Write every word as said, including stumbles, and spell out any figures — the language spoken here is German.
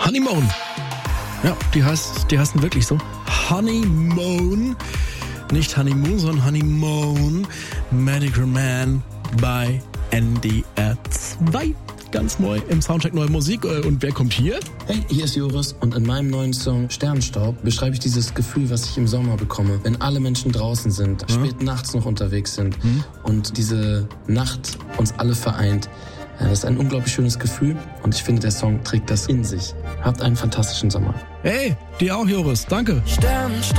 Honeymoon. Ja, die heißt, die heißen wirklich so. Honeymoon. Nicht Honeymoon, sondern Honeymoon. Medical Man bei N D R zwei. Ganz neu im Soundcheck Neue Musik. Und wer kommt hier? Hey, hier ist Joris und in meinem neuen Song Sternstaub beschreibe ich dieses Gefühl, was ich im Sommer bekomme, wenn alle Menschen draußen sind, ja. spät nachts noch unterwegs sind mhm. und diese Nacht uns alle vereint. Ja, das ist ein unglaublich schönes Gefühl und ich finde, der Song trägt das in sich. Habt einen fantastischen Sommer. Hey, dir auch, Joris. Danke. Sternstaub.